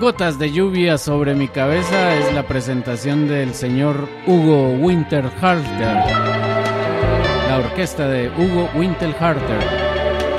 Gotas de lluvia sobre mi cabeza es la presentación del señor Hugo Winterhalter, la orquesta de Hugo Winterhalter.